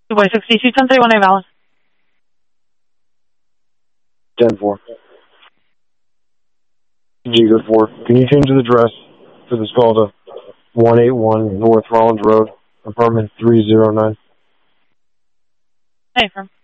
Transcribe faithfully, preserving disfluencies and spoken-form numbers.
two boy sixty-two, ten thirty-one, A valid. ten four. Giga four. Can you change the address for this call to one eighty-one North Rollins Road, apartment three oh nine? Hey, firm.